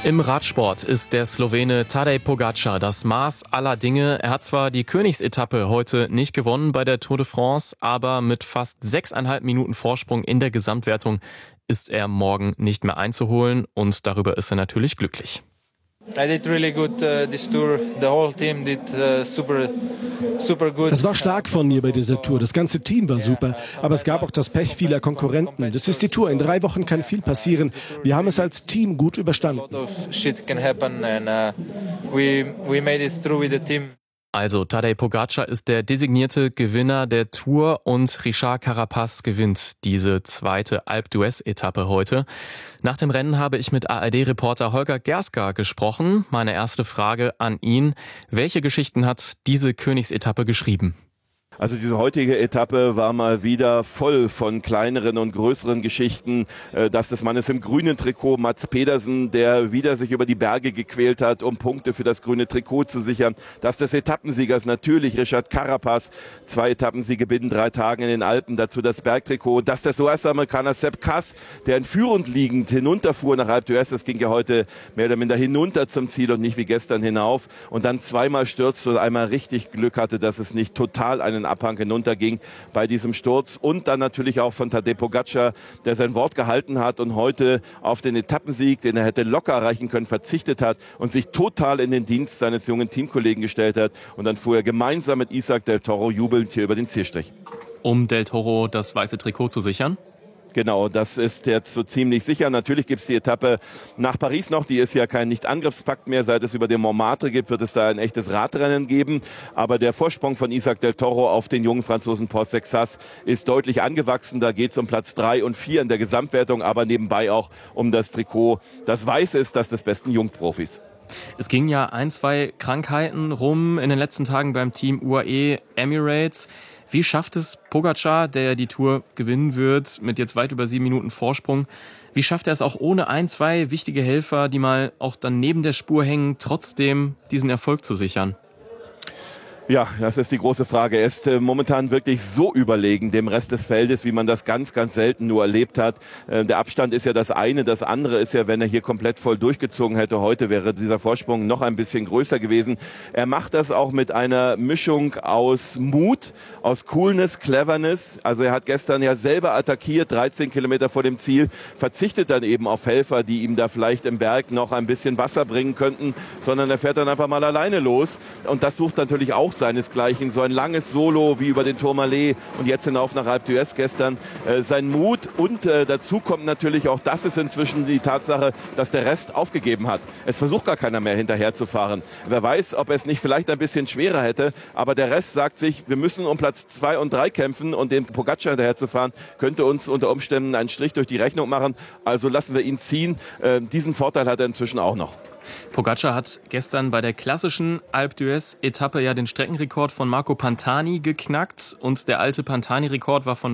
Im Radsport ist der Slowene Tadej Pogačar das Maß aller Dinge. Er hat zwar die Königsetappe heute nicht gewonnen bei der Tour de France, aber mit fast 6,5 Minuten Vorsprung in der Gesamtwertung ist er morgen nicht mehr einzuholen und darüber ist er natürlich glücklich. I did really good this tour. The whole team did super good. Das war stark von mir bei dieser Tour. Das ganze Team war super. Aber es gab auch das Pech vieler Konkurrenten. Das ist die Tour. In 3 Wochen kann viel passieren. Wir haben es als Team gut überstanden. A lot of shit can happen and we made it through with the team. Also Tadej Pogačar ist der designierte Gewinner der Tour und Richard Carapaz gewinnt diese zweite Alpe d'Huez-Etappe heute. Nach dem Rennen habe ich mit ARD-Reporter Holger Gerska gesprochen. Meine erste Frage an ihn: Welche Geschichten hat diese Königsetappe geschrieben? Also diese heutige Etappe war mal wieder voll von kleineren und größeren Geschichten. Das des Mannes im grünen Trikot, Mads Pedersen, der wieder sich über die Berge gequält hat, um Punkte für das grüne Trikot zu sichern. Das des Etappensiegers natürlich, Richard Carapaz. 2 Etappensiege binnen 3 Tagen in den Alpen, dazu das Bergtrikot. Das des US-Amerikaners Sepp Kuss, der in führend liegend hinunterfuhr nach Alpe d'Huez. Das ging ja heute mehr oder minder hinunter zum Ziel und nicht wie gestern hinauf. Und dann zweimal stürzte und einmal richtig Glück hatte, dass es nicht total einen Abhang hinunterging bei diesem Sturz. Und dann natürlich auch von Tadej Pogačar, der sein Wort gehalten hat und heute auf den Etappensieg, den er hätte locker erreichen können, verzichtet hat und sich total in den Dienst seines jungen Teamkollegen gestellt hat. Und dann fuhr er gemeinsam mit Isaac Del Toro jubelnd hier über den Zielstrich. Um Del Toro das weiße Trikot zu sichern? Genau, das ist jetzt so ziemlich sicher. Natürlich gibt es die Etappe nach Paris noch. Die ist ja kein Nicht-Angriffspakt mehr. Seit es über den Montmartre gibt, wird es da ein echtes Radrennen geben. Aber der Vorsprung von Isaac Del Toro auf den jungen Franzosen Paul Sexas ist deutlich angewachsen. Da geht es um Platz 3 und 4 in der Gesamtwertung, aber nebenbei auch um das Trikot, das weiß ist, das des besten Jungprofis. Es ging ja 1, 2 Krankheiten rum in den letzten Tagen beim Team UAE Emirates. Wie schafft es Pogačar, der die Tour gewinnen wird, mit jetzt weit über 7 Minuten Vorsprung, wie schafft er es auch ohne 1, 2 wichtige Helfer, die mal auch dann neben der Spur hängen, trotzdem diesen Erfolg zu sichern? Ja, das ist die große Frage. Er ist momentan wirklich so überlegen dem Rest des Feldes, wie man das ganz, ganz selten nur erlebt hat. Der Abstand ist ja das eine. Das andere ist ja, wenn er hier komplett voll durchgezogen hätte heute, wäre dieser Vorsprung noch ein bisschen größer gewesen. Er macht das auch mit einer Mischung aus Mut, aus Coolness, Cleverness. Also er hat gestern ja selber attackiert, 13 Kilometer vor dem Ziel, verzichtet dann eben auf Helfer, die ihm da vielleicht im Berg noch ein bisschen Wasser bringen könnten, sondern er fährt dann einfach mal alleine los. Und das sucht natürlich auch seinesgleichen, so ein langes Solo wie über den Tourmalet und jetzt hinauf nach Alpe d'Huez gestern. Sein Mut und dazu kommt natürlich auch, das ist inzwischen die Tatsache, dass der Rest aufgegeben hat. Es versucht gar keiner mehr hinterher zu fahren. Wer weiß, ob er es nicht vielleicht ein bisschen schwerer hätte, aber der Rest sagt sich, wir müssen um Platz 2 und 3 kämpfen und den Pogačar hinterher zu fahren, könnte uns unter Umständen einen Strich durch die Rechnung machen. Also lassen wir ihn ziehen. Diesen Vorteil hat er inzwischen auch noch. Pogačar hat gestern bei der klassischen Alpe d'Huez-Etappe ja den Streckenrekord von Marco Pantani geknackt und der alte Pantani-Rekord war von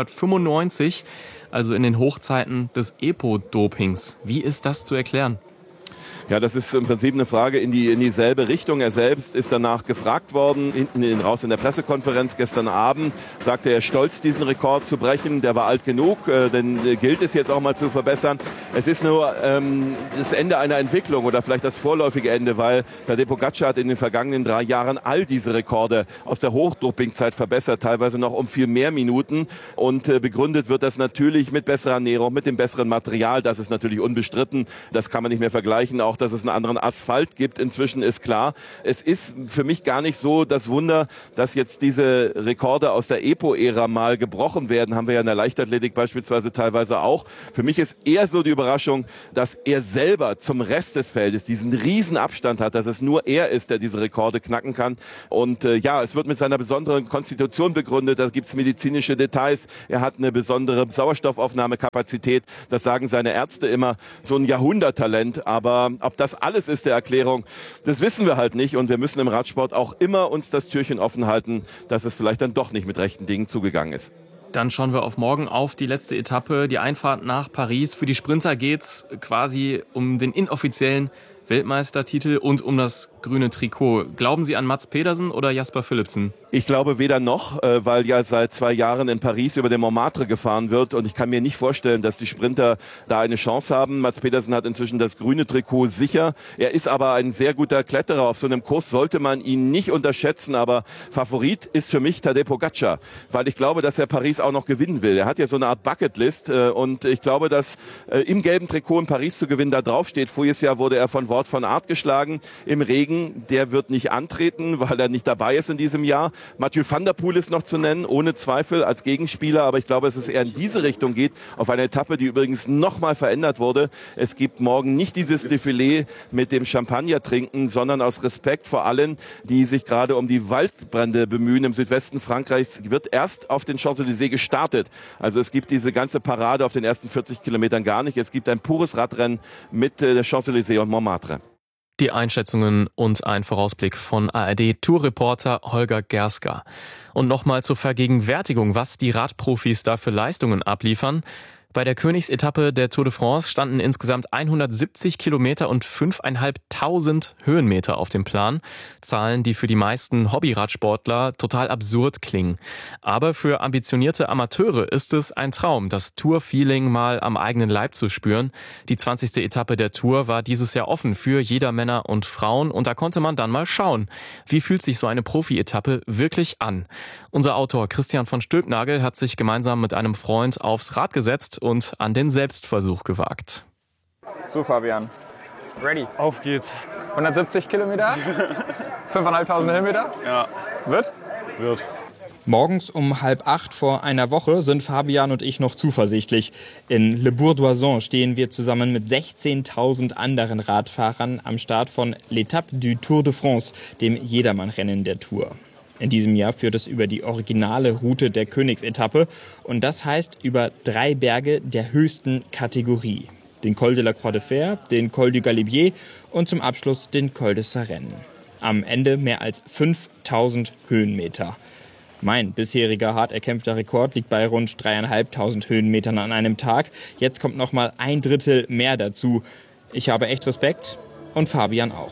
1995, also in den Hochzeiten des Epo-Dopings. Wie ist das zu erklären? Ja, das ist im Prinzip eine Frage in dieselbe Richtung. Er selbst ist danach gefragt worden, hinten raus in der Pressekonferenz gestern Abend, sagte er stolz, diesen Rekord zu brechen. Der war alt genug, denn gilt es jetzt auch mal zu verbessern. Es ist nur das Ende einer Entwicklung oder vielleicht das vorläufige Ende, weil Tadej Pogačar hat in den vergangenen 3 Jahren all diese Rekorde aus der Hochdopingzeit verbessert, teilweise noch um viel mehr Minuten. Und begründet wird das natürlich mit besserer Ernährung, mit dem besseren Material. Das ist natürlich unbestritten. Das kann man nicht mehr vergleichen. Auch dass es einen anderen Asphalt gibt, inzwischen ist klar. Es ist für mich gar nicht so das Wunder, dass jetzt diese Rekorde aus der Epo-Ära mal gebrochen werden. Haben wir ja in der Leichtathletik beispielsweise teilweise auch. Für mich ist eher so die Überraschung, dass er selber zum Rest des Feldes diesen riesen Abstand hat, dass es nur er ist, der diese Rekorde knacken kann. Und ja, es wird mit seiner besonderen Konstitution begründet. Da gibt es medizinische Details. Er hat eine besondere Sauerstoffaufnahmekapazität. Das sagen seine Ärzte immer. So ein Jahrhunderttalent. Aber ob das alles ist der Erklärung, das wissen wir halt nicht. Und wir müssen im Radsport auch immer uns das Türchen offen halten, dass es vielleicht dann doch nicht mit rechten Dingen zugegangen ist. Dann schauen wir auf morgen auf die letzte Etappe, die Einfahrt nach Paris. Für die Sprinter geht's quasi um den inoffiziellen Weltmeistertitel und um das grüne Trikot. Glauben Sie an Mats Pedersen oder Jasper Philipsen? Ich glaube weder noch, weil ja seit 2 Jahren in Paris über den Montmartre gefahren wird und ich kann mir nicht vorstellen, dass die Sprinter da eine Chance haben. Mats Pedersen hat inzwischen das grüne Trikot sicher. Er ist aber ein sehr guter Kletterer. Auf so einem Kurs sollte man ihn nicht unterschätzen, aber Favorit ist für mich Tadej Pogačar, weil ich glaube, dass er Paris auch noch gewinnen will. Er hat ja so eine Art Bucketlist und ich glaube, dass im gelben Trikot in Paris zu gewinnen da drauf steht. Voriges Jahr wurde er von Wout van Aert geschlagen im Regen. Der wird nicht antreten, weil er nicht dabei ist in diesem Jahr. Mathieu van der Poel ist noch zu nennen, ohne Zweifel als Gegenspieler. Aber ich glaube, dass es eher in diese Richtung geht, auf eine Etappe, die übrigens nochmal verändert wurde. Es gibt morgen nicht dieses Defilé mit dem Champagner trinken, sondern aus Respekt vor allen, die sich gerade um die Waldbrände bemühen im Südwesten Frankreichs, wird erst auf den Champs-Élysées gestartet. Also es gibt diese ganze Parade auf den ersten 40 Kilometern gar nicht. Es gibt ein pures Radrennen mit der Champs-Élysées und Montmartre. Die Einschätzungen und ein Vorausblick von ARD-Tourreporter Holger Gersker. Und nochmal zur Vergegenwärtigung, was die Radprofis da für Leistungen abliefern. Bei der Königsetappe der Tour de France standen insgesamt 170 Kilometer und 5.500 Höhenmeter auf dem Plan. Zahlen, die für die meisten Hobbyradsportler total absurd klingen. Aber für ambitionierte Amateure ist es ein Traum, das Tour-Feeling mal am eigenen Leib zu spüren. Die 20. Etappe der Tour war dieses Jahr offen für jeder Männer und Frauen und da konnte man dann mal schauen, wie fühlt sich so eine Profi-Etappe wirklich an. Unser Autor Christian von Stülpnagel hat sich gemeinsam mit einem Freund aufs Rad gesetzt und an den Selbstversuch gewagt. So, Fabian. Ready. Auf geht's. 170 Kilometer? 5.500 Höhenmeter? Ja. Wird? Wird. Morgens um 7:30 vor einer Woche sind Fabian und ich noch zuversichtlich. In Le Bourg-d'Oisans stehen wir zusammen mit 16.000 anderen Radfahrern am Start von l'Étape du Tour de France, dem Jedermannrennen der Tour. In diesem Jahr führt es über die originale Route der Königsetappe und das heißt über 3 Berge der höchsten Kategorie. Den Col de la Croix de Fer, den Col du Galibier und zum Abschluss den Col de Sarenne. Am Ende mehr als 5.000 Höhenmeter. Mein bisheriger hart erkämpfter Rekord liegt bei rund 3.500 Höhenmetern an einem Tag. Jetzt kommt noch mal 1/3 mehr dazu. Ich habe echt Respekt und Fabian auch.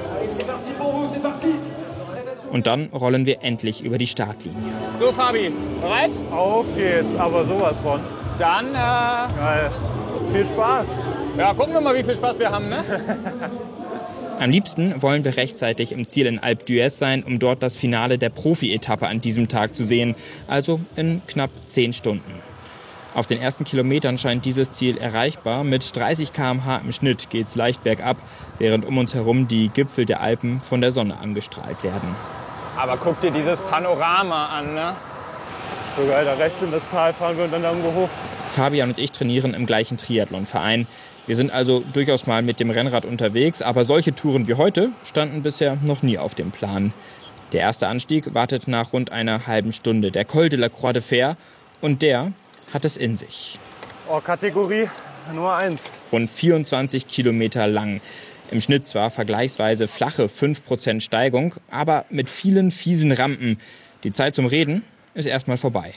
Und dann rollen wir endlich über die Startlinie. So, Fabi, bereit? Auf geht's, aber sowas von. Dann, Geil. Viel Spaß. ja, gucken wir mal, wie viel Spaß wir haben, ne? Am liebsten wollen wir rechtzeitig im Ziel in Alpe d'Huez sein, um dort das Finale der Profi-Etappe an diesem Tag zu sehen, also in knapp 10 Stunden. Auf den ersten Kilometern scheint dieses Ziel erreichbar. Mit 30 km/h im Schnitt geht's leicht bergab, während um uns herum die Gipfel der Alpen von der Sonne angestrahlt werden. Aber guck dir dieses Panorama an, ne? So geil, da rechts in das Tal fahren wir und dann da irgendwo hoch. Fabian und ich trainieren im gleichen Triathlonverein. Wir sind also durchaus mal mit dem Rennrad unterwegs, aber solche Touren wie heute standen bisher noch nie auf dem Plan. Der erste Anstieg wartet nach rund einer halben Stunde. Der Col de la Croix de Fer und der hat es in sich. Oh, Kategorie Nummer 1. Rund 24 Kilometer lang. Im Schnitt zwar vergleichsweise flache 5% Steigung, aber mit vielen fiesen Rampen. Die Zeit zum Reden ist erstmal vorbei.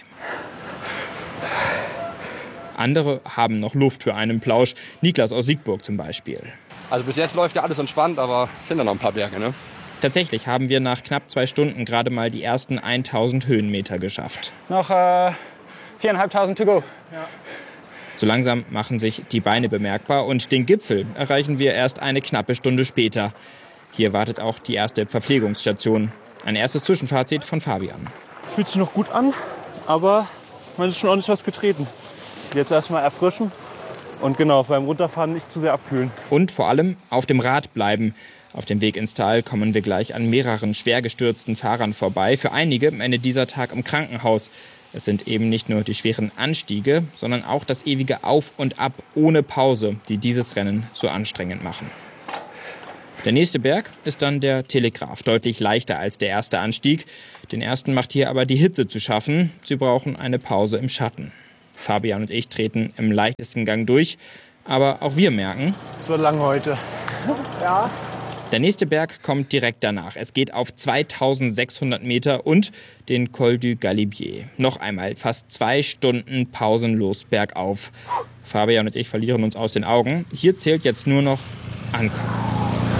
Andere haben noch Luft für einen Plausch. Niklas aus Siegburg zum Beispiel. Also bis jetzt läuft ja alles entspannt, aber es sind ja noch ein paar Berge, ne? Tatsächlich haben wir nach knapp 2 Stunden gerade mal die ersten 1000 Höhenmeter geschafft. Noch 4.500 to go. Ja. So langsam machen sich die Beine bemerkbar und den Gipfel erreichen wir erst eine knappe Stunde später. Hier wartet auch die erste Verpflegungsstation. Ein erstes Zwischenfazit von Fabian. Fühlt sich noch gut an, aber man ist schon ordentlich was getreten. Jetzt erstmal erfrischen und genau, beim Runterfahren nicht zu sehr abkühlen. Und vor allem auf dem Rad bleiben. Auf dem Weg ins Tal kommen wir gleich an mehreren schwer gestürzten Fahrern vorbei. Für einige endet dieser Tag im Krankenhaus. Es sind eben nicht nur die schweren Anstiege, sondern auch das ewige Auf und Ab ohne Pause, die dieses Rennen so anstrengend machen. Der nächste Berg ist dann der Telegraph, deutlich leichter als der erste Anstieg. Den ersten macht hier aber die Hitze zu schaffen. Sie brauchen eine Pause im Schatten. Fabian und ich treten im leichtesten Gang durch, aber auch wir merken, Es wird lang heute. Ja. der nächste Berg kommt direkt danach. Es geht auf 2600 Meter und den Col du Galibier. Noch einmal fast 2 Stunden pausenlos bergauf. Fabian und ich verlieren uns aus den Augen. Hier zählt jetzt nur noch Ankommen.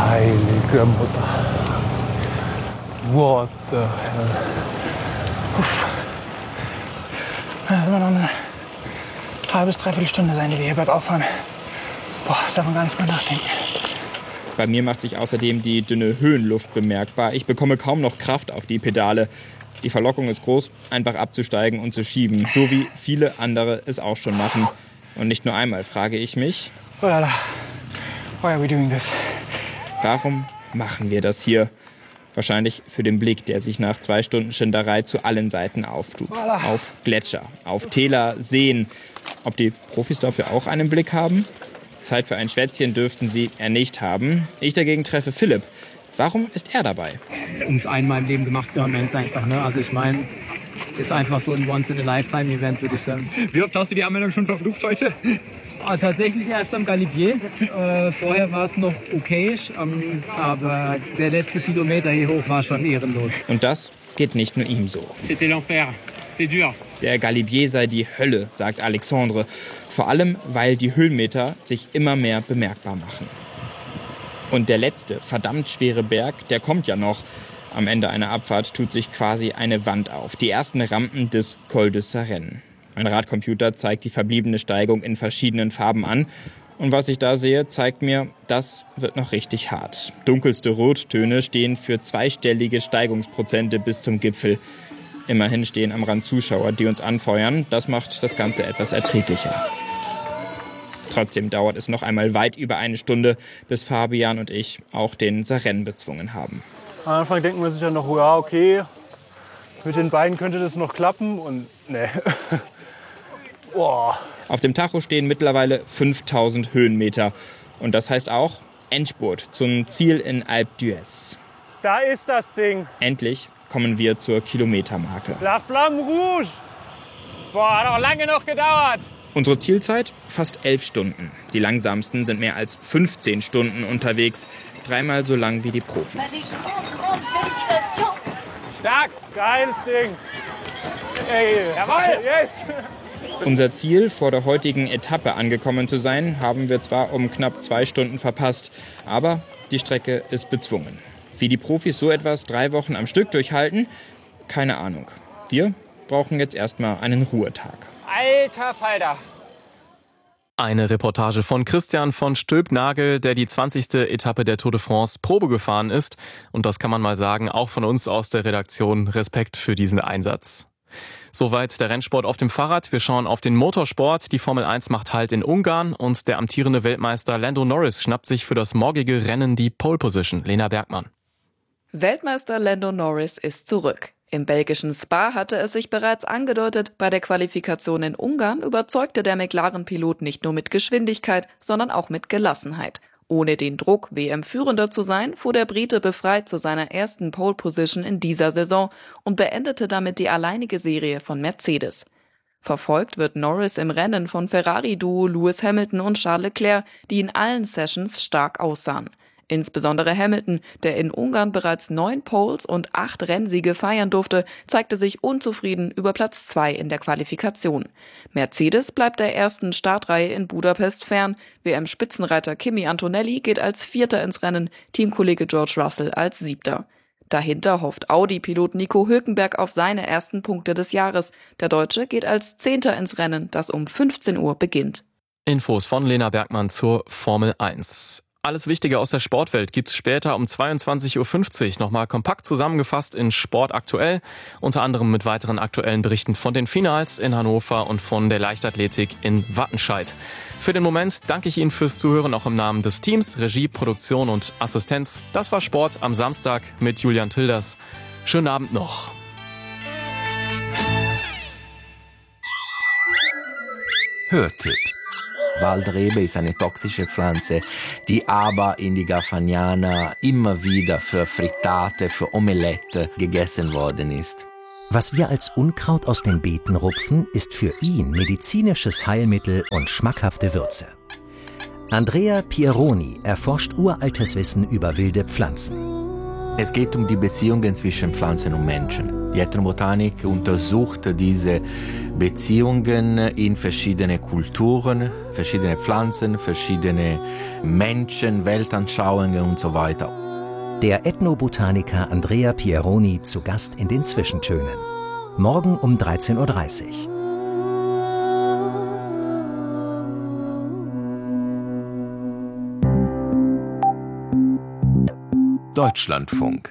Heilige Mutter. What the hell? Das wird noch eine halbe bis dreiviertel Stunde sein, die wir hier bergauf fahren. Boah, darf man gar nicht mehr nachdenken. Bei mir macht sich außerdem die dünne Höhenluft bemerkbar. Ich bekomme kaum noch Kraft auf die Pedale. Die Verlockung ist groß, einfach abzusteigen und zu schieben, so wie viele andere es auch schon machen. Und nicht nur einmal frage ich mich, why are we doing this? Warum machen wir das hier? Wahrscheinlich für den Blick, der sich nach 2 Stunden Schinderei zu allen Seiten auftut. Auf Gletscher, auf Täler, Seen. Ob die Profis dafür auch einen Blick haben? Zeit für ein Schwätzchen dürften sie nicht haben. Ich dagegen treffe Philipp. Warum ist er dabei? Um es einmal im Leben gemacht zu haben, ganz einfach. Ne? Also ich meine, ist einfach so ein Once-in-a-Lifetime-Event, würde ich sagen. Wie oft hast du die Anmeldung schon verflucht heute? Tatsächlich erst am Galibier. Vorher war es noch okayisch, aber der letzte Kilometer hier hoch war schon ehrenlos. Und das geht nicht nur ihm so. C'était l'enfer. C'était dur. Der Galibier sei die Hölle, sagt Alexandre. Vor allem, weil die Höhenmeter sich immer mehr bemerkbar machen. Und der letzte, verdammt schwere Berg, der kommt ja noch. Am Ende einer Abfahrt tut sich quasi eine Wand auf. Die ersten Rampen des Col de Sarenne. Mein Radcomputer zeigt die verbliebene Steigung in verschiedenen Farben an. Und was ich da sehe, zeigt mir, das wird noch richtig hart. Dunkelste Rottöne stehen für zweistellige Steigungsprozente bis zum Gipfel. Immerhin stehen am Rand Zuschauer, die uns anfeuern. Das macht das Ganze etwas erträglicher. Trotzdem dauert es noch einmal weit über 1 Stunde, bis Fabian und ich auch den Sarenne bezwungen haben. Am Anfang denken wir sich ja noch, ja okay, mit den Beinen könnte das noch klappen und ne. Boah. Auf dem Tacho stehen mittlerweile 5000 Höhenmeter. Und das heißt auch Endspurt zum Ziel in Alpe d'Huez. Da ist das Ding. Endlich kommen wir zur Kilometermarke. La Flamme Rouge. Boah, hat auch lange noch gedauert. Unsere Zielzeit fast 11 Stunden. Die langsamsten sind mehr als 15 Stunden unterwegs. 3-mal so lang wie die Profis. Stark, geiles Ding. Ey, jawohl, yes. Unser Ziel, vor der heutigen Etappe angekommen zu sein, haben wir zwar um knapp 2 Stunden verpasst, aber die Strecke ist bezwungen. Wie die Profis so etwas 3 Wochen am Stück durchhalten, keine Ahnung. Wir brauchen jetzt erstmal einen Ruhetag. Alter Falter. Eine Reportage von Christian von Stülpnagel, der die 20. Etappe der Tour de France Probe gefahren ist. Und das kann man mal sagen, auch von uns aus der Redaktion. Respekt für diesen Einsatz. Soweit der Rennsport auf dem Fahrrad. Wir schauen auf den Motorsport. Die Formel 1 macht Halt in Ungarn und der amtierende Weltmeister Lando Norris schnappt sich für das morgige Rennen die Pole Position. Lena Bergmann. Weltmeister Lando Norris ist zurück. Im belgischen Spa hatte es sich bereits angedeutet, bei der Qualifikation in Ungarn überzeugte der McLaren-Pilot nicht nur mit Geschwindigkeit, sondern auch mit Gelassenheit. Ohne den Druck, WM-Führender zu sein, fuhr der Brite befreit zu seiner ersten Pole-Position in dieser Saison und beendete damit die alleinige Serie von Mercedes. Verfolgt wird Norris im Rennen von Ferrari-Duo Lewis Hamilton und Charles Leclerc, die in allen Sessions stark aussahen. Insbesondere Hamilton, der in Ungarn bereits 9 Poles und 8 Rennsiege feiern durfte, zeigte sich unzufrieden über Platz 2 in der Qualifikation. Mercedes bleibt der ersten Startreihe in Budapest fern. WM-Spitzenreiter Kimi Antonelli geht als Vierter ins Rennen, Teamkollege George Russell als Siebter. Dahinter hofft Audi-Pilot Nico Hülkenberg auf seine ersten Punkte des Jahres. Der Deutsche geht als Zehnter ins Rennen, das um 15 Uhr beginnt. Infos von Lena Bergmann zur Formel 1. Alles Wichtige aus der Sportwelt gibt's später um 22.50 Uhr nochmal kompakt zusammengefasst in Sport aktuell. Unter anderem mit weiteren aktuellen Berichten von den Finals in Hannover und von der Leichtathletik in Wattenscheid. Für den Moment danke ich Ihnen fürs Zuhören, auch im Namen des Teams, Regie, Produktion und Assistenz. Das war Sport am Samstag mit Julian Tilders. Schönen Abend noch. Hörtipp. Waldrebe ist eine toxische Pflanze, die aber in die Garfagnana immer wieder für Frittate, für Omelette gegessen worden ist. Was wir als Unkraut aus den Beeten rupfen, ist für ihn medizinisches Heilmittel und schmackhafte Würze. Andrea Pieroni erforscht uraltes Wissen über wilde Pflanzen. Es geht um die Beziehungen zwischen Pflanzen und Menschen. Die Ethnobotanik untersucht diese Beziehungen in verschiedene Kulturen, verschiedene Pflanzen, verschiedene Menschen, Weltanschauungen und so weiter. Der Ethnobotaniker Andrea Pieroni zu Gast in den Zwischentönen. Morgen um 13:30 Uhr. Deutschlandfunk.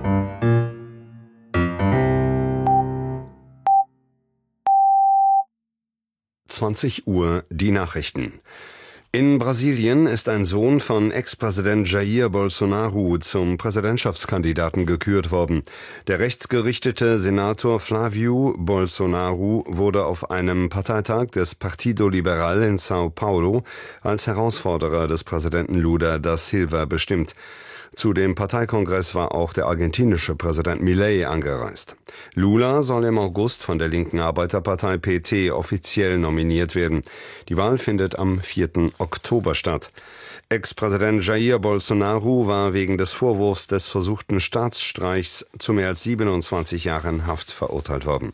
Uhr die Nachrichten. In Brasilien ist ein Sohn von Ex-Präsident Jair Bolsonaro zum Präsidentschaftskandidaten gekürt worden. Der rechtsgerichtete Senator Flávio Bolsonaro wurde auf einem Parteitag des Partido Liberal in São Paulo als Herausforderer des Präsidenten Lula da Silva bestimmt. Zu dem Parteikongress war auch der argentinische Präsident Milei angereist. Lula soll im August von der linken Arbeiterpartei PT offiziell nominiert werden. Die Wahl findet am 4. Oktober statt. Ex-Präsident Jair Bolsonaro war wegen des Vorwurfs des versuchten Staatsstreichs zu mehr als 27 Jahren Haft verurteilt worden.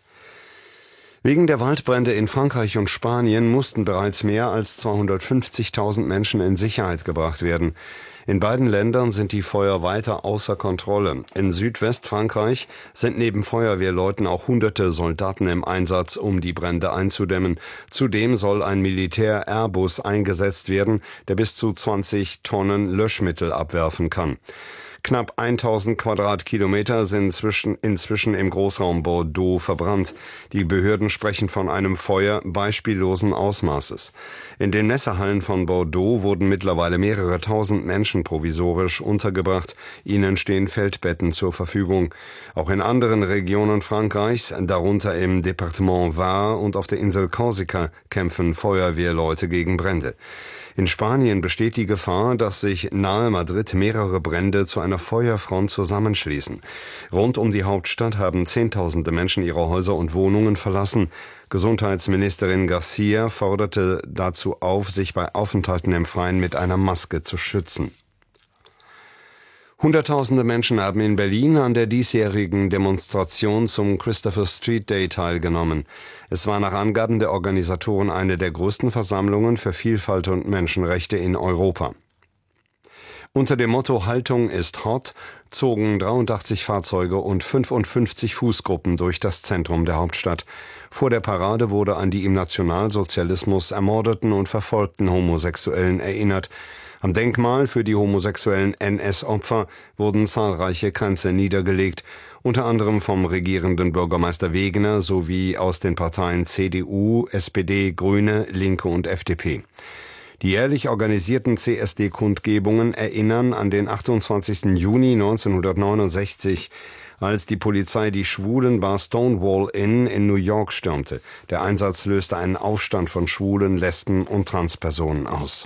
Wegen der Waldbrände in Frankreich und Spanien mussten bereits mehr als 250.000 Menschen in Sicherheit gebracht werden. In beiden Ländern sind die Feuer weiter außer Kontrolle. In Südwestfrankreich sind neben Feuerwehrleuten auch hunderte Soldaten im Einsatz, um die Brände einzudämmen. Zudem soll ein Militär-Airbus eingesetzt werden, der bis zu 20 Tonnen Löschmittel abwerfen kann. Knapp 1000 Quadratkilometer sind inzwischen im Großraum Bordeaux verbrannt. Die Behörden sprechen von einem Feuer beispiellosen Ausmaßes. In den Messehallen von Bordeaux wurden mittlerweile mehrere tausend Menschen provisorisch untergebracht. Ihnen stehen Feldbetten zur Verfügung. Auch in anderen Regionen Frankreichs, darunter im Departement Var und auf der Insel Korsika, kämpfen Feuerwehrleute gegen Brände. In Spanien besteht die Gefahr, dass sich nahe Madrid mehrere Brände zu einer Feuerfront zusammenschließen. Rund um die Hauptstadt haben Zehntausende Menschen ihre Häuser und Wohnungen verlassen. Gesundheitsministerin Garcia forderte dazu auf, sich bei Aufenthalten im Freien mit einer Maske zu schützen. Hunderttausende Menschen haben in Berlin an der diesjährigen Demonstration zum Christopher Street Day teilgenommen. Es war nach Angaben der Organisatoren eine der größten Versammlungen für Vielfalt und Menschenrechte in Europa. Unter dem Motto Haltung ist hot zogen 83 Fahrzeuge und 55 Fußgruppen durch das Zentrum der Hauptstadt. Vor der Parade wurde an die im Nationalsozialismus ermordeten und verfolgten Homosexuellen erinnert. Am Denkmal für die homosexuellen NS-Opfer wurden zahlreiche Kränze niedergelegt, unter anderem vom regierenden Bürgermeister Wegener sowie aus den Parteien CDU, SPD, Grüne, Linke und FDP. Die jährlich organisierten CSD-Kundgebungen erinnern an den 28. Juni 1969, als die Polizei die Schwulenbar Stonewall Inn in New York stürmte. Der Einsatz löste einen Aufstand von Schwulen, Lesben und Transpersonen aus.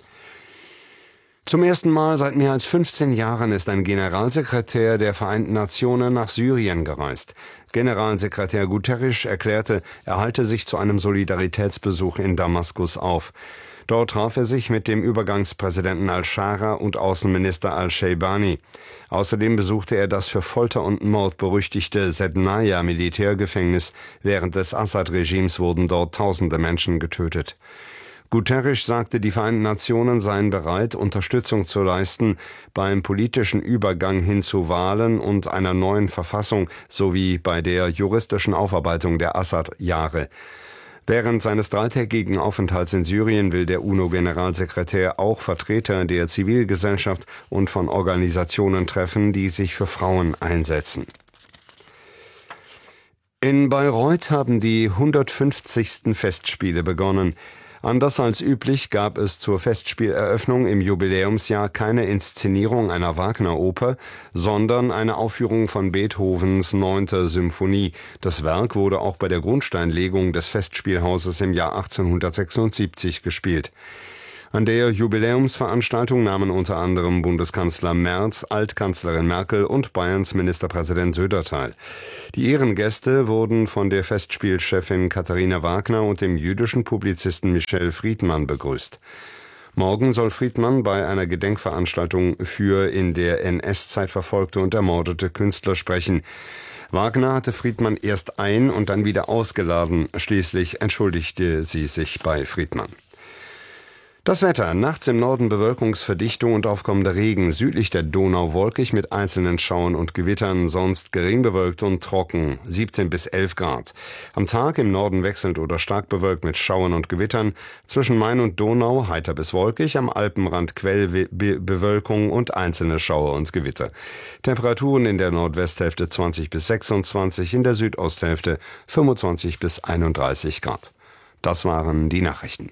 Zum ersten Mal seit mehr als 15 Jahren ist ein Generalsekretär der Vereinten Nationen nach Syrien gereist. Generalsekretär Guterres erklärte, er halte sich zu einem Solidaritätsbesuch in Damaskus auf. Dort traf er sich mit dem Übergangspräsidenten al-Shara und Außenminister al-Sheibani. Außerdem besuchte er das für Folter und Mord berüchtigte Sednaya-Militärgefängnis. Während des Assad-Regimes wurden dort tausende Menschen getötet. Guterres sagte, die Vereinten Nationen seien bereit, Unterstützung zu leisten beim politischen Übergang hin zu Wahlen und einer neuen Verfassung sowie bei der juristischen Aufarbeitung der Assad-Jahre. Während seines dreitägigen Aufenthalts in Syrien will der UNO-Generalsekretär auch Vertreter der Zivilgesellschaft und von Organisationen treffen, die sich für Frauen einsetzen. In Bayreuth haben die 150. Festspiele begonnen. Anders als üblich gab es zur Festspieleröffnung im Jubiläumsjahr keine Inszenierung einer Wagner-Oper, sondern eine Aufführung von Beethovens 9. Symphonie. Das Werk wurde auch bei der Grundsteinlegung des Festspielhauses im Jahr 1876 gespielt. An der Jubiläumsveranstaltung nahmen unter anderem Bundeskanzler Merz, Altkanzlerin Merkel und Bayerns Ministerpräsident Söder teil. Die Ehrengäste wurden von der Festspielchefin Katharina Wagner und dem jüdischen Publizisten Michel Friedmann begrüßt. Morgen soll Friedmann bei einer Gedenkveranstaltung für in der NS-Zeit verfolgte und ermordete Künstler sprechen. Wagner hatte Friedmann erst ein- und dann wieder ausgeladen. Schließlich entschuldigte sie sich bei Friedmann. Das Wetter. Nachts im Norden Bewölkungsverdichtung und aufkommender Regen. Südlich der Donau wolkig mit einzelnen Schauern und Gewittern. Sonst gering bewölkt und trocken. 17 bis 11 Grad. Am Tag im Norden wechselnd oder stark bewölkt mit Schauern und Gewittern. Zwischen Main und Donau heiter bis wolkig. Am Alpenrand Quellbewölkung und einzelne Schauer und Gewitter. Temperaturen in der Nordwesthälfte 20 bis 26. In der Südosthälfte 25 bis 31 Grad. Das waren die Nachrichten.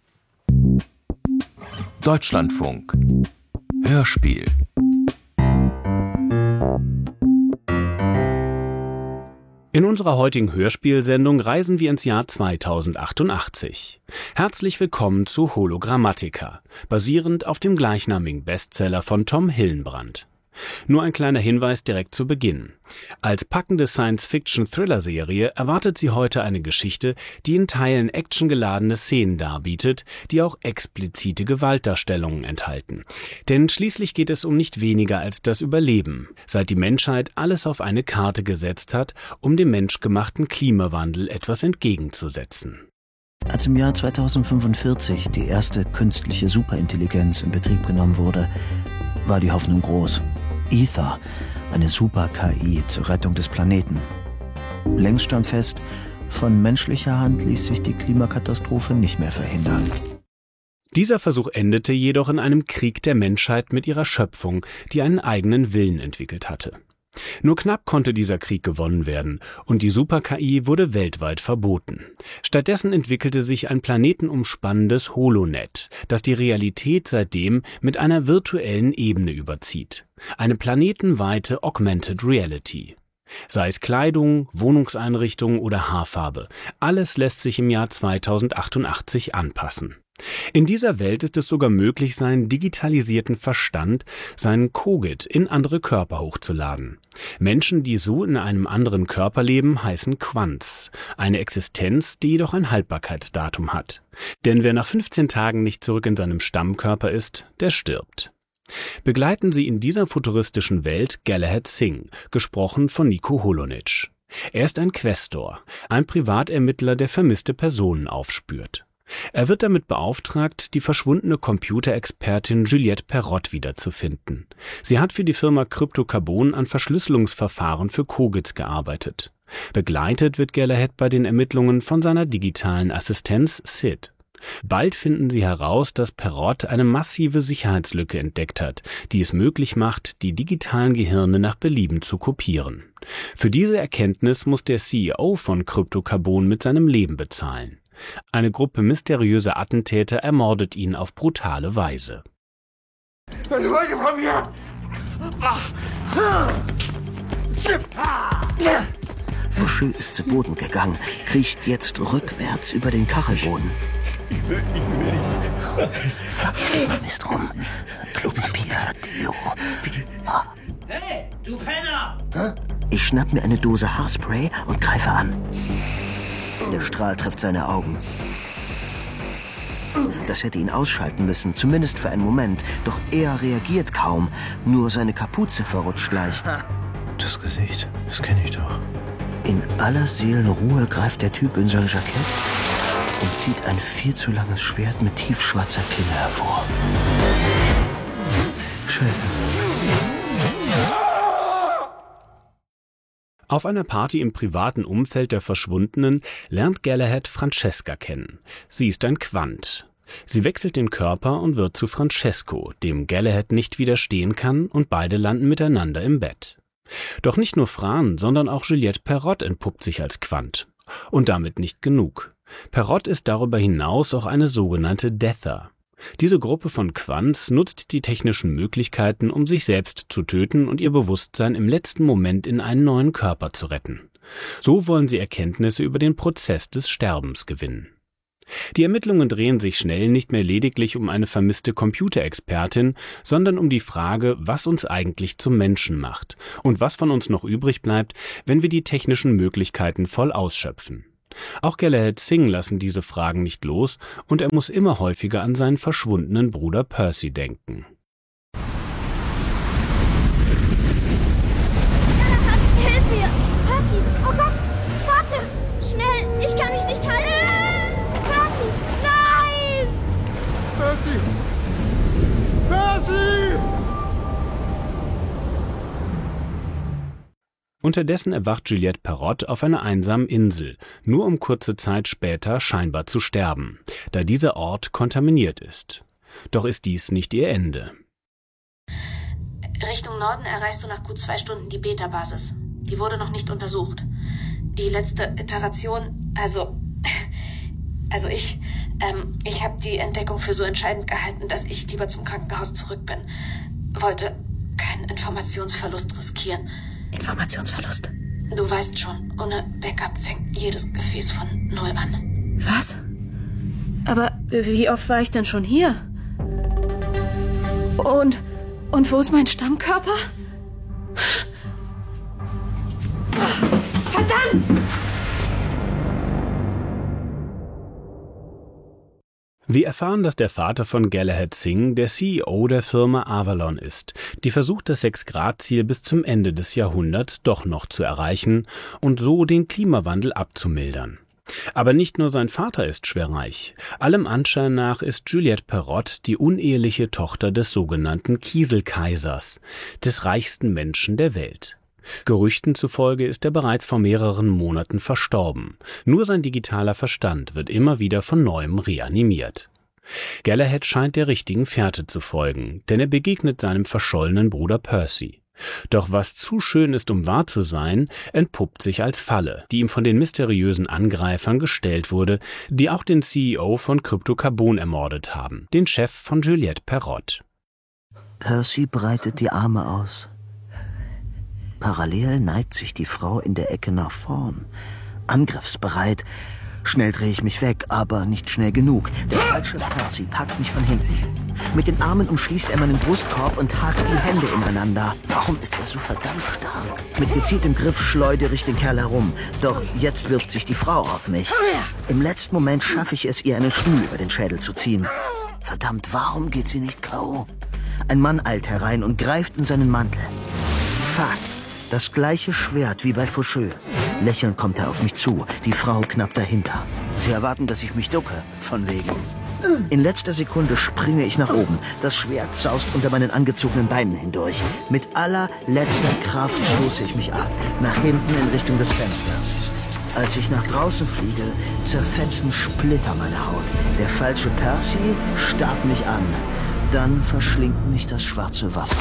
Deutschlandfunk Hörspiel. In unserer heutigen Hörspielsendung reisen wir ins Jahr 2088. Herzlich willkommen zu Hologrammatica, basierend auf dem gleichnamigen Bestseller von Tom Hillenbrand. Nur ein kleiner Hinweis direkt zu Beginn. Als packende Science-Fiction-Thriller-Serie erwartet Sie heute eine Geschichte, die in Teilen actiongeladene Szenen darbietet, die auch explizite Gewaltdarstellungen enthalten. Denn schließlich geht es um nicht weniger als das Überleben, seit die Menschheit alles auf eine Karte gesetzt hat, um dem menschgemachten Klimawandel etwas entgegenzusetzen. Als im Jahr 2045 die erste künstliche Superintelligenz in Betrieb genommen wurde, war die Hoffnung groß. Ether, eine Super-KI zur Rettung des Planeten. Längst stand fest, von menschlicher Hand ließ sich die Klimakatastrophe nicht mehr verhindern. Dieser Versuch endete jedoch in einem Krieg der Menschheit mit ihrer Schöpfung, die einen eigenen Willen entwickelt hatte. Nur knapp konnte dieser Krieg gewonnen werden und die Super-KI wurde weltweit verboten. Stattdessen entwickelte sich ein planetenumspannendes Holonet, das die Realität seitdem mit einer virtuellen Ebene überzieht. Eine planetenweite Augmented Reality. Sei es Kleidung, Wohnungseinrichtungen oder Haarfarbe, alles lässt sich im Jahr 2088 anpassen. In dieser Welt ist es sogar möglich, seinen digitalisierten Verstand, seinen Kogit, in andere Körper hochzuladen. Menschen, die so in einem anderen Körper leben, heißen Quants, eine Existenz, die jedoch ein Haltbarkeitsdatum hat. Denn wer nach 15 Tagen nicht zurück in seinem Stammkörper ist, der stirbt. Begleiten Sie in dieser futuristischen Welt Galahad Singh, gesprochen von Nico Holonitsch. Er ist ein Questor, ein Privatermittler, der vermisste Personen aufspürt. Er wird damit beauftragt, die verschwundene Computerexpertin Juliette Perrott wiederzufinden. Sie hat für die Firma Crypto-Carbon an Verschlüsselungsverfahren für Kogits gearbeitet. Begleitet wird Galahad bei den Ermittlungen von seiner digitalen Assistenz Sid. Bald finden sie heraus, dass Perrott eine massive Sicherheitslücke entdeckt hat, die es möglich macht, die digitalen Gehirne nach Belieben zu kopieren. Für diese Erkenntnis muss der CEO von Crypto-Carbon mit seinem Leben bezahlen. Eine Gruppe mysteriöser Attentäter ermordet ihn auf brutale Weise. Was wollt ihr von mir? Fouché ist zu Boden gegangen, kriecht jetzt rückwärts über den Kachelboden. Vergräben ist rum. Klopapier, Deo. Bitte. Hey, du Penner! Ich schnapp mir eine Dose Haarspray und greife an. Der Strahl trifft seine Augen. Das hätte ihn ausschalten müssen, zumindest für einen Moment. Doch er reagiert kaum. Nur seine Kapuze verrutscht leicht. Das Gesicht, das kenne ich doch. In aller Seelenruhe greift der Typ in sein Jackett und zieht ein viel zu langes Schwert mit tiefschwarzer Klinge hervor. Scheiße. Auf einer Party im privaten Umfeld der Verschwundenen lernt Galahad Francesca kennen. Sie ist ein Quant. Sie wechselt den Körper und wird zu Francesco, dem Galahad nicht widerstehen kann, und beide landen miteinander im Bett. Doch nicht nur Fran, sondern auch Juliette Perrott entpuppt sich als Quant. Und damit nicht genug. Perrott ist darüber hinaus auch eine sogenannte Deather. Diese Gruppe von Quants nutzt die technischen Möglichkeiten, um sich selbst zu töten und ihr Bewusstsein im letzten Moment in einen neuen Körper zu retten. So wollen sie Erkenntnisse über den Prozess des Sterbens gewinnen. Die Ermittlungen drehen sich schnell nicht mehr lediglich um eine vermisste Computerexpertin, sondern um die Frage, was uns eigentlich zum Menschen macht und was von uns noch übrig bleibt, wenn wir die technischen Möglichkeiten voll ausschöpfen. Auch Galahad Singh lassen diese Fragen nicht los und er muss immer häufiger an seinen verschwundenen Bruder Percy denken. Galahad, hilf mir! Unterdessen erwacht Juliette Perrott auf einer einsamen Insel, nur um kurze Zeit später scheinbar zu sterben, da dieser Ort kontaminiert ist. Doch ist dies nicht ihr Ende. Richtung Norden erreichst du nach gut 2 Stunden die Beta-Basis. Die wurde noch nicht untersucht. Die letzte Iteration, also ich habe die Entdeckung für so entscheidend gehalten, dass ich lieber zum Krankenhaus zurück bin. Wollte keinen Informationsverlust riskieren. Informationsverlust? Du weißt schon, ohne Backup fängt jedes Gefäß von 0 an. Was? Aber wie oft war ich denn schon hier? Und wo ist mein Stammkörper? Verdammt! Wir erfahren, dass der Vater von Galahad Singh der CEO der Firma Avalon ist, die versucht, das 6-Grad-Ziel bis zum Ende des Jahrhunderts doch noch zu erreichen und so den Klimawandel abzumildern. Aber nicht nur sein Vater ist schwerreich. Allem Anschein nach ist Juliette Perrott die uneheliche Tochter des sogenannten Kieselkaisers, des reichsten Menschen der Welt. Gerüchten zufolge ist er bereits vor mehreren Monaten verstorben. Nur sein digitaler Verstand wird immer wieder von Neuem reanimiert. Galahad scheint der richtigen Fährte zu folgen, denn er begegnet seinem verschollenen Bruder Percy. Doch was zu schön ist, um wahr zu sein, entpuppt sich als Falle, die ihm von den mysteriösen Angreifern gestellt wurde, die auch den CEO von Crypto-Carbon ermordet haben, den Chef von Juliette Perrott. Percy breitet die Arme aus. Parallel neigt sich die Frau in der Ecke nach vorn, angriffsbereit. Schnell drehe ich mich weg, aber nicht schnell genug. Der falsche Percy packt mich von hinten. Mit den Armen umschließt er meinen Brustkorb und hakt die Hände ineinander. Warum ist er so verdammt stark? Mit gezieltem Griff schleudere ich den Kerl herum. Doch jetzt wirft sich die Frau auf mich. Im letzten Moment schaffe ich es, ihr einen Stuhl über den Schädel zu ziehen. Verdammt, warum geht sie nicht K.O.? Ein Mann eilt herein und greift in seinen Mantel. Fuck. Das gleiche Schwert wie bei Faucheux. Lächelnd kommt er auf mich zu, die Frau knapp dahinter. Sie erwarten, dass ich mich ducke, von wegen. In letzter Sekunde springe ich nach oben. Das Schwert saust unter meinen angezogenen Beinen hindurch. Mit allerletzter Kraft stoße ich mich ab, nach hinten in Richtung des Fensters. Als ich nach draußen fliege, zerfetzen Splitter meine Haut. Der falsche Percy starrt mich an. Dann verschlingt mich das schwarze Wasser.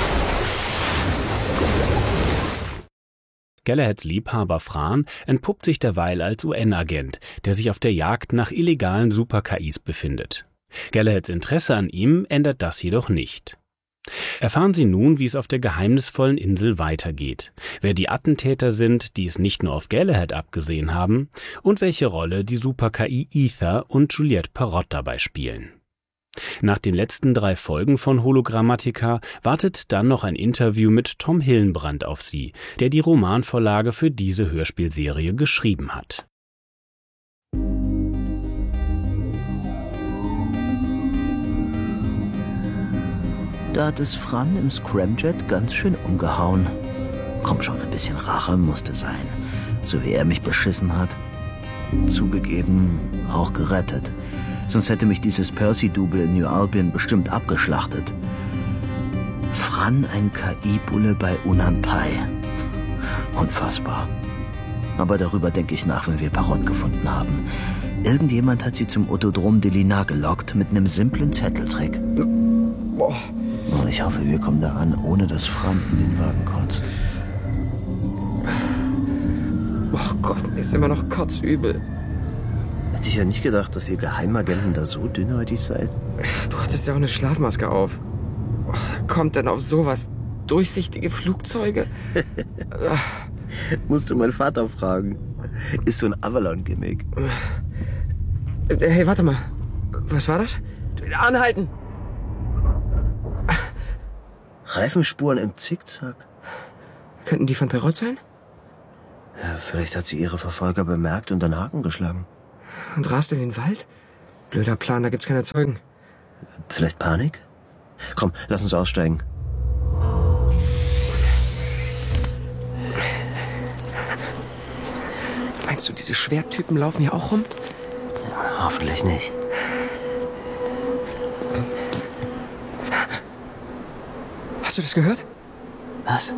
Galahads Liebhaber Fran entpuppt sich derweil als UN-Agent, der sich auf der Jagd nach illegalen Super-KIs befindet. Galahads Interesse an ihm ändert das jedoch nicht. Erfahren Sie nun, wie es auf der geheimnisvollen Insel weitergeht, wer die Attentäter sind, die es nicht nur auf Galahad abgesehen haben, und welche Rolle die Super-KI Ether und Juliette Perrott dabei spielen. Nach den letzten 3 Folgen von Hologrammatica wartet dann noch ein Interview mit Tom Hillenbrand auf Sie, der die Romanvorlage für diese Hörspielserie geschrieben hat. Da hat es Fran im Scramjet ganz schön umgehauen. Komm schon, ein bisschen Rache musste sein, so wie er mich beschissen hat. Zugegeben, auch gerettet. Sonst hätte mich dieses Percy-Double in New Albion bestimmt abgeschlachtet. Fran, ein KI-Bulle bei Unanpai. Unfassbar. Aber darüber denke ich nach, wenn wir Perrott gefunden haben. Irgendjemand hat sie zum Autodrom de Lina gelockt mit einem simplen Zetteltrick. Oh, ich hoffe, wir kommen da an, ohne dass Fran in den Wagen kotzt. Oh Gott, mir ist immer noch kotzübel. Hätte ich ja nicht gedacht, dass ihr Geheimagenten da so dünnhäutig seid. Du hattest ja auch eine Schlafmaske auf. Kommt denn auf sowas? Durchsichtige Flugzeuge? Musst du meinen Vater fragen. Ist so ein Avalon-Gimmick. Hey, warte mal. Was war das? Anhalten! Reifenspuren im Zickzack. Könnten die von Perrott sein? Ja, vielleicht hat sie ihre Verfolger bemerkt und einen Haken geschlagen. Und rast in den Wald? Blöder Plan, da gibt's keine Zeugen. Vielleicht Panik? Komm, lass uns aussteigen. Meinst du, diese Schwerttypen laufen hier auch rum? Hoffentlich nicht. Hast du das gehört? Was?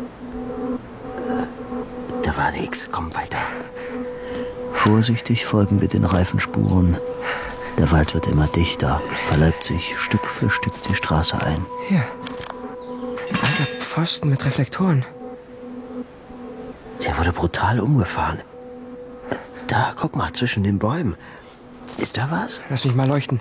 Da war nix. Komm weiter. Vorsichtig folgen wir den Reifenspuren. Der Wald wird immer dichter, verleibt sich Stück für Stück die Straße ein. Hier. Alter Pfosten mit Reflektoren. Der wurde brutal umgefahren. Da, guck mal, zwischen den Bäumen. Ist da was? Lass mich mal leuchten.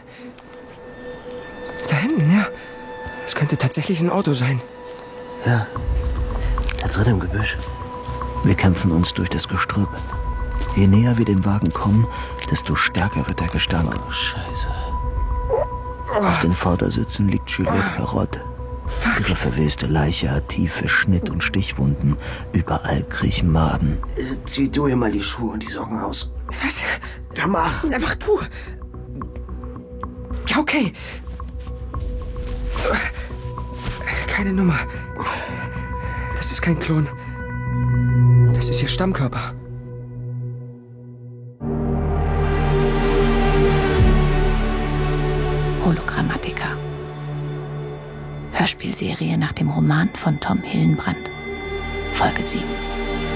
Da hinten, ja. Es könnte tatsächlich ein Auto sein. Ja, da drin im Gebüsch. Wir kämpfen uns durch das Gestrüpp. Je näher wir dem Wagen kommen, desto stärker wird der Gestank. Oh, Scheiße. Auf den Vordersitzen liegt Juliette Perrott. Ihre verweste Leiche hat tiefe Schnitt- und Stichwunden. Überall kriechen Maden. Zieh du ihr mal die Schuhe und die Socken aus. Was? Ja, mach. Na, mach du. Ja, okay. Keine Nummer. Das ist kein Klon. Das ist ihr Stammkörper. Hologrammatiker. Hörspielserie nach dem Roman von Tom Hillenbrand. Folge 7.